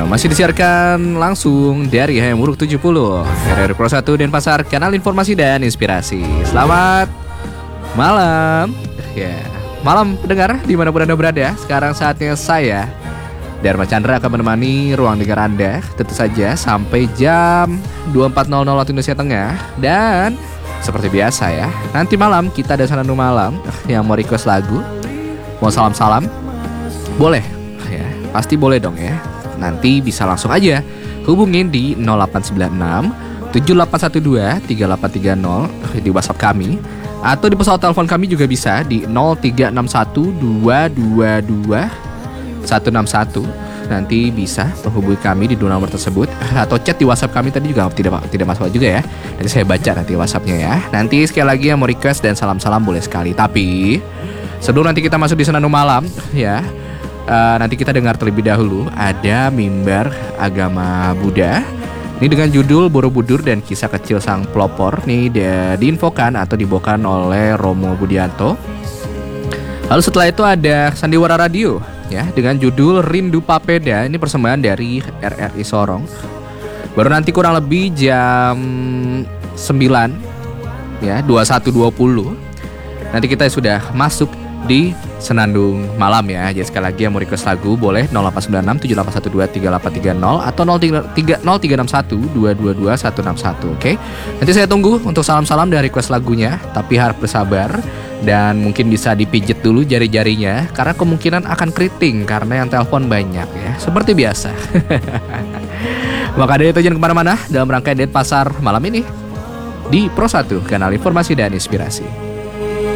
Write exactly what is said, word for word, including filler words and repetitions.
masih disiarkan langsung dari H M Uruk tujuh puluh R R Pro satu Denpasar, kanal informasi dan inspirasi. Selamat malam. Ya, malam pendengar dimanapun Anda berada. Sekarang saatnya saya Dharma Chandra akan menemani ruang dengar Anda tentu saja sampai jam dua puluh empat nol nol waktu Indonesia Tengah. Dan seperti biasa ya, nanti malam kita ada Sanandu Malam. Yang mau request lagu, mau salam-salam, boleh ya, pasti boleh dong ya. Nanti bisa langsung aja hubungin di nol delapan sembilan enam tujuh delapan satu dua tiga delapan tiga nol di WhatsApp kami, atau di pesawat telepon kami juga bisa di nol tiga enam satu dua dua dua satu enam satu. Nanti bisa menghubungi kami di dua nomor tersebut, atau chat di WhatsApp kami tadi juga tidak tidak masalah juga ya. Nanti saya baca nanti WhatsAppnya ya. Nanti sekali lagi yang mau request dan salam-salam boleh sekali. Tapi sebelum nanti kita masuk di Sanandu Malam ya, Uh, nanti kita dengar terlebih dahulu ada mimbar agama Buddha. Ini dengan judul Borobudur dan Kisah Kecil Sang Pelopor. Nih di- diinfokan atau dibawakan oleh Romo Budianto. Lalu setelah itu ada Sandiwara Radio ya dengan judul Rindu Papeda. Ini persembahan dari R R I Sorong. Baru nanti kurang lebih jam sembilan ya, dua puluh satu dua puluh. Nanti kita sudah masuk di Senandung Malam ya. Jadi sekali lagi yang mau request lagu boleh nol delapan sembilan enam tujuh delapan satu dua tiga delapan tiga nol atau nol tiga enam satu dua dua dua satu enam satu. Oke. Nanti saya tunggu untuk salam-salam dan request lagunya, tapi harap bersabar dan mungkin bisa dipijit dulu jari-jarinya karena kemungkinan akan keriting karena yang telepon banyak ya. Seperti biasa. Maka dari itu jangan kemana-mana dalam rangkaian Denpasar malam ini di Pro satu, kanal informasi dan inspirasi.